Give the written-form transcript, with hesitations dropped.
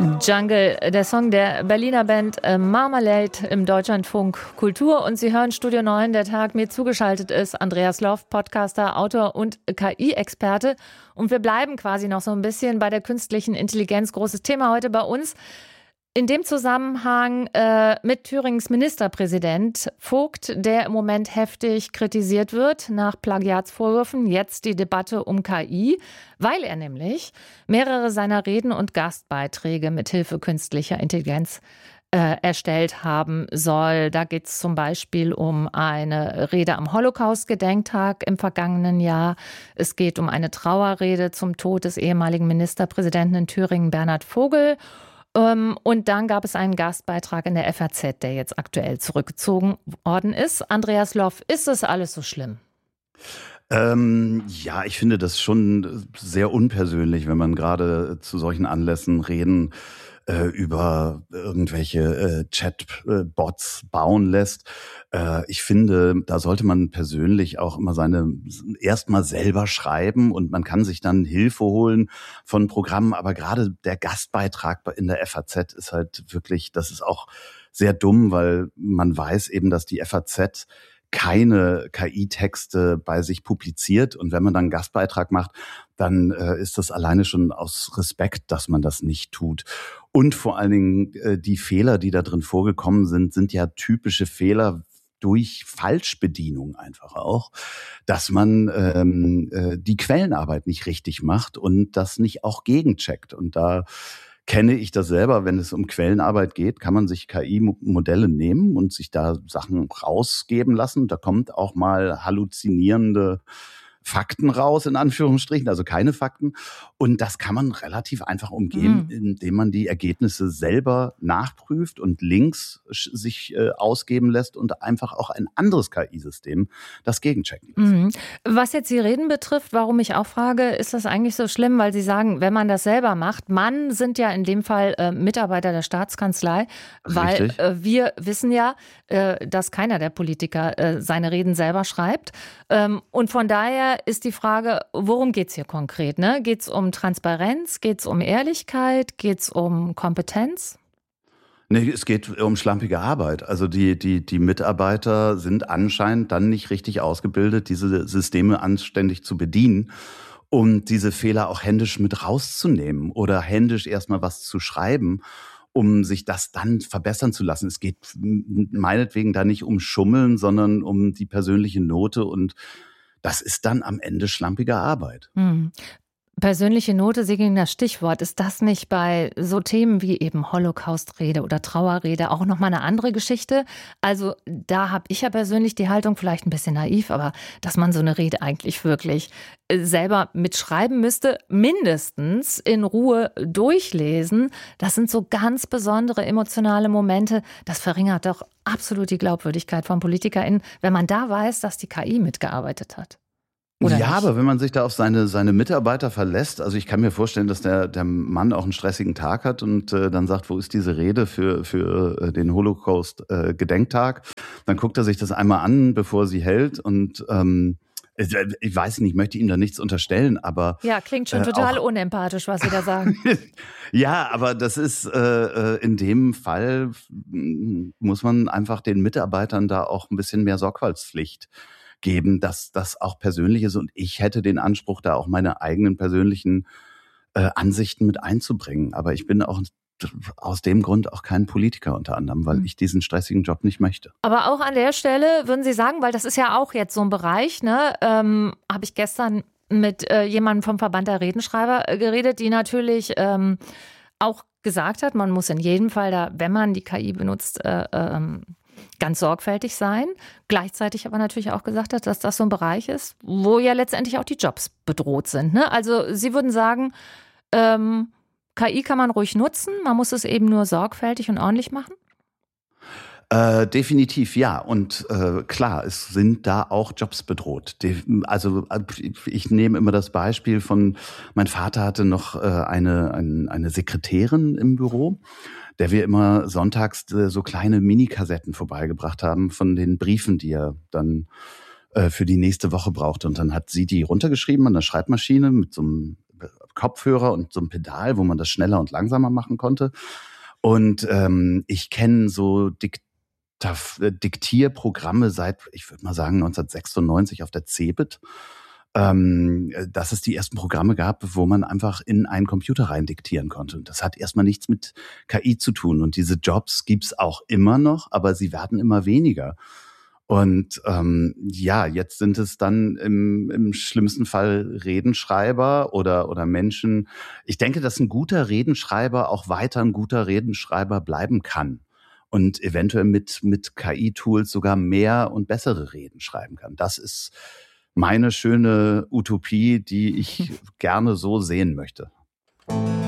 Jungle, der Song der Berliner Band Marmalade im Deutschlandfunk Kultur. Und Sie hören Studio 9, der Tag. Mir zugeschaltet ist Andreas Loff, Podcaster, Autor und KI-Experte. Und wir bleiben quasi noch so ein bisschen bei der künstlichen Intelligenz. Großes Thema heute bei uns. In dem Zusammenhang mit Thürings Ministerpräsident Vogt, der im Moment heftig kritisiert wird nach Plagiatsvorwürfen. Jetzt die Debatte um KI, weil er nämlich mehrere seiner Reden und Gastbeiträge mithilfe künstlicher Intelligenz erstellt haben soll. Da geht es zum Beispiel um eine Rede am Holocaust-Gedenktag im vergangenen Jahr. Es geht um eine Trauerrede zum Tod des ehemaligen Ministerpräsidenten in Thüringen, Bernhard Vogel. Und dann gab es einen Gastbeitrag in der FAZ, der jetzt aktuell zurückgezogen worden ist. Andreas Loff, ist das alles so schlimm? Ja, ich finde das schon sehr unpersönlich, wenn man gerade zu solchen Anlässen Reden über irgendwelche Chatbots bauen lässt. Ich finde, da sollte man persönlich auch immer erstmal selber schreiben und man kann sich dann Hilfe holen von Programmen. Aber gerade der Gastbeitrag in der FAZ ist halt wirklich, das ist auch sehr dumm, weil man weiß eben, dass die FAZ keine KI-Texte bei sich publiziert. Und wenn man dann einen Gastbeitrag macht, dann ist das alleine schon aus Respekt, dass man das nicht tut. Und vor allen Dingen die Fehler, die da drin vorgekommen sind ja typische Fehler durch Falschbedienung einfach auch, dass man die Quellenarbeit nicht richtig macht und das nicht auch gegencheckt. Und da kenne ich das selber, wenn es um Quellenarbeit geht, kann man sich KI-Modelle nehmen und sich da Sachen rausgeben lassen. Da kommt auch mal halluzinierende Fakten raus, in Anführungsstrichen, also keine Fakten. Und das kann man relativ einfach umgehen, indem man die Ergebnisse selber nachprüft und Links sich ausgeben lässt und einfach auch ein anderes KI-System das gegenchecken lässt. Was jetzt die Reden betrifft, warum ich auch frage, ist das eigentlich so schlimm? Weil Sie sagen, wenn man das selber macht, man sind ja in dem Fall Mitarbeiter der Staatskanzlei, weil wir wissen ja, dass keiner der Politiker seine Reden selber schreibt. Und von daher ist die Frage, worum geht es hier konkret? Ne? Geht es um Transparenz? Geht es um Ehrlichkeit? Geht es um Kompetenz? Nee, es geht um schlampige Arbeit. Also die Mitarbeiter sind anscheinend dann nicht richtig ausgebildet, diese Systeme anständig zu bedienen und diese Fehler auch händisch mit rauszunehmen oder händisch erstmal was zu schreiben, um sich das dann verbessern zu lassen. Es geht meinetwegen da nicht um Schummeln, sondern um die persönliche Note und das ist dann am Ende schlampige Arbeit. Persönliche Note, Sie gingen das Stichwort. Ist das nicht bei so Themen wie eben Holocaust-Rede oder Trauerrede auch nochmal eine andere Geschichte? Also da habe ich ja persönlich die Haltung, vielleicht ein bisschen naiv, aber dass man so eine Rede eigentlich wirklich selber mitschreiben müsste, mindestens in Ruhe durchlesen. Das sind so ganz besondere emotionale Momente. Das verringert doch absolut die Glaubwürdigkeit von PolitikerInnen, wenn man da weiß, dass die KI mitgearbeitet hat. Oder ja, nicht? aber wenn man sich da auf seine Mitarbeiter verlässt, also ich kann mir vorstellen, dass der Mann auch einen stressigen Tag hat und dann sagt, wo ist diese Rede für den Holocaust-Gedenktag? Dann guckt er sich das einmal an, bevor sie hält und ich weiß nicht, ich möchte ihm da nichts unterstellen, aber... Ja, klingt schon total unempathisch, was Sie da sagen. Ja, aber das ist in dem Fall, muss man einfach den Mitarbeitern da auch ein bisschen mehr Sorgfaltspflicht geben, dass das auch persönlich ist. Und ich hätte den Anspruch, da auch meine eigenen persönlichen Ansichten mit einzubringen. Aber ich bin auch aus dem Grund auch kein Politiker unter anderem, weil ich diesen stressigen Job nicht möchte. Aber auch an der Stelle würden Sie sagen, weil das ist ja auch jetzt so ein Bereich, ne, habe ich gestern mit jemandem vom Verband der Redenschreiber geredet, die natürlich auch gesagt hat, man muss in jedem Fall da, wenn man die KI benutzt, ganz sorgfältig sein. Gleichzeitig aber natürlich auch gesagt hat, dass das so ein Bereich ist, wo ja letztendlich auch die Jobs bedroht sind. Ne? Also Sie würden sagen, KI kann man ruhig nutzen, man muss es eben nur sorgfältig und ordentlich machen? Definitiv ja. Und klar, es sind da auch Jobs bedroht. Also ich nehme immer das Beispiel von, mein Vater hatte noch eine Sekretärin im Büro, der wir immer sonntags so kleine Mini-Kassetten vorbeigebracht haben von den Briefen, die er dann für die nächste Woche brauchte. Und dann hat sie die runtergeschrieben an der Schreibmaschine mit so einem Kopfhörer und so ein Pedal, wo man das schneller und langsamer machen konnte. Und ich kenne so Diktierprogramme seit, ich würde mal sagen, 1996 auf der Cebit, dass es die ersten Programme gab, wo man einfach in einen Computer rein diktieren konnte. Und das hat erstmal nichts mit KI zu tun. Und diese Jobs gibt's auch immer noch, aber sie werden immer weniger. Und jetzt sind es dann im schlimmsten Fall Redenschreiber oder Menschen. Ich denke, dass ein guter Redenschreiber auch weiter ein guter Redenschreiber bleiben kann und eventuell mit KI-Tools sogar mehr und bessere Reden schreiben kann. Das ist meine schöne Utopie, die ich gerne so sehen möchte.